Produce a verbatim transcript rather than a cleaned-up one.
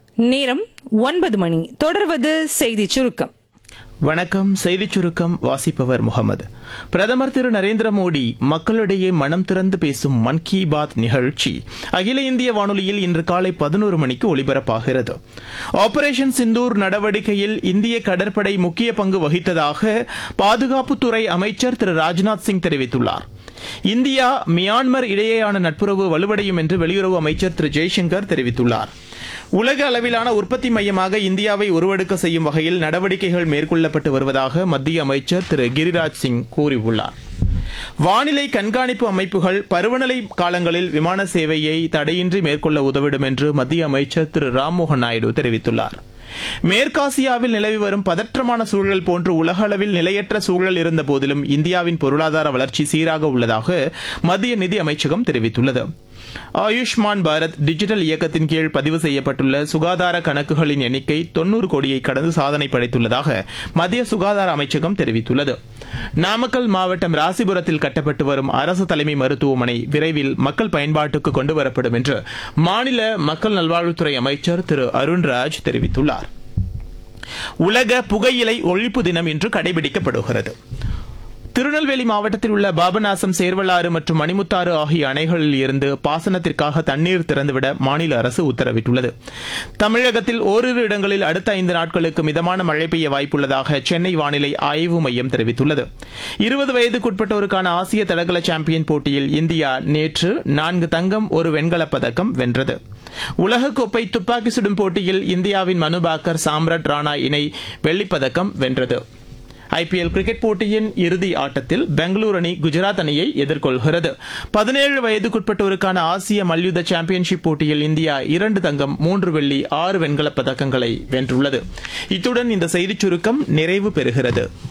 நேரம் ஒன்பது மணி. தொடர்வது செய்தி சுருக்கம். வணக்கம். செய்திச் சுருக்கம் வாசிப்பவர் முகமது. பிரதமர் திரு நரேந்திர மோடி மக்களிடையே மனம் திறந்து பேசும் மன் கி பாத் நிகழ்ச்சி அகில இந்திய வானொலியில் இன்று காலை பதினோரு மணிக்கு ஒலிபரப்பாகிறது. ஆபரேஷன் சிந்தூர் நடவடிக்கையில் இந்திய கடற்படை முக்கிய பங்கு வகித்ததாக பாதுகாப்புத்துறை அமைச்சர் திரு ராஜ்நாத் சிங் தெரிவித்துள்ளார். இந்தியா மியான்மர் இடையேயான நட்புறவு வலுவடையும் என்று வெளியுறவு அமைச்சர் திரு ஜெய்சங்கர் தெரிவித்துள்ளார். உலக அளவிலான உற்பத்தி மையமாக இந்தியாவை உருவெடுக்க செய்யும் வகையில் நடவடிக்கைகள் மேற்கொள்ளப்பட்டு வருவதாக மத்திய அமைச்சர் திரு கிரிராஜ் சிங் கூறியுள்ளார். வானிலை கண்காணிப்பு அமைப்புகள் பருவநிலை காலங்களில் விமான சேவையை தடையின்றி மேற்கொள்ள உதவிடும் என்று மத்திய அமைச்சர் திரு ராம்மோகன் நாயுடு தெரிவித்துள்ளார். மேற்காசியாவில் நிலவி வரும் பதற்றமான சூழல் போன்று உலக அளவில் நிலையற்ற சூழல் இருந்த போதிலும் இந்தியாவின் பொருளாதார வளர்ச்சி சீராக உள்ளதாக மத்திய நிதி அமைச்சகம் தெரிவித்துள்ளது. ஆயுஷ்மான் பாரத் டிஜிட்டல் இயக்கத்தின் கீழ் பதிவு செய்யப்பட்டுள்ள சுகாதார கணக்குகளின் எண்ணிக்கை தொன்னூறு கோடியை கடந்து சாதனை படைத்துள்ளதாக மத்திய சுகாதார அமைச்சகம் தெரிவித்துள்ளது. நாமக்கல் மாவட்டம் ராசிபுரத்தில் கட்டப்பட்டு வரும் அரசு தலைமை மருத்துவமனை விரைவில் மக்கள் பயன்பாட்டுக்கு கொண்டுவரப்படும் என்று மாநில மக்கள் நல்வாழ்வுத்துறை அமைச்சர் திரு அருண்ராஜ் தெரிவித்துள்ளார். உலக புகையிலை ஒழிப்பு தினம் இன்று கடைபிடிக்கப்படுகிறது. திருநெல்வேலி மாவட்டத்தில் உள்ள பாபநாசம், சேர்வலாறு மற்றும் மணிமுத்தாறு ஆகிய அணைகளில் இருந்து பாசனத்திற்காக தண்ணீர் திறந்துவிட மாநில அரசு உத்தரவிட்டுள்ளது. தமிழகத்தில் ஓரிரு இடங்களில் அடுத்த ஐந்து நாட்களுக்கு மிதமான மழை பெய்ய வாய்ப்புள்ளதாக சென்னை வானிலை ஆய்வு மையம் தெரிவித்துள்ளது. இருபது வயதுக்குட்பட்டோருக்கான ஆசிய தடகள சாம்பியன் போட்டியில் இந்தியா நேற்று நான்கு தங்கம் ஒரு வெண்கலப் பதக்கம் வென்றது. உலகக்கோப்பை துப்பாக்கி சுடும் போட்டியில் இந்தியாவின் மனு பாக்கர், சாம்ராட் ராணா இணை வெள்ளிப்பதக்கம் வென்றது. ஐபிஎல் கிரிக்கெட் போட்டியின் இறுதி ஆட்டத்தில் பெங்களூரு அணி குஜராத் அணியை எதிர்கொள்கிறது. பதினேழு வயதுக்குட்பட்டோருக்கான ஆசிய மல்யுத்த சாம்பியன்ஷிப் போட்டியில் இந்தியா இரண்டு தங்கம், மூன்று வெள்ளி, ஆறு வெண்கலப் பதக்கங்களை வென்றுள்ளது. இத்துடன் இந்த செய்திச் சுருக்கம் நிறைவு பெறுகிறது.